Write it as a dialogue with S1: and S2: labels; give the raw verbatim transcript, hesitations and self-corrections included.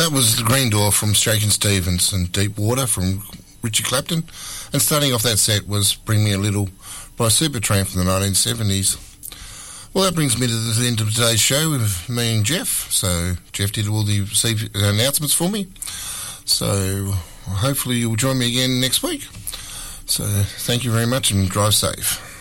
S1: That was The Green Door from Shakin' Stevens and Deep Water from Richie Clapton. And starting off that set was Bring Me a Little by Supertramp from the nineteen seventies. Well, that brings me to the end of today's show with me and Jeff. So Jeff did all the announcements for me. So hopefully you'll join me again next week. So thank you very much and drive safe.